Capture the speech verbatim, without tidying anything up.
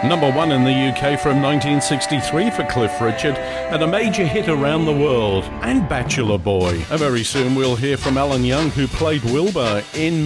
Number one in the U K from nineteen sixty-three for Cliff Richard, and a major hit around the world. And Bachelor Boy. And very soon we'll hear from Alan Young, who played Wilbur in